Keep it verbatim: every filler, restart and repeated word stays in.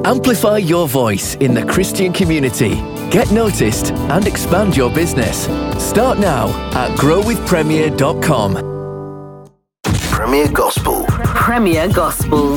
Amplify your voice in the Christian community. Get noticed and expand your business. Start now at grow with premier dot com. Premier Gospel. Premier Gospel.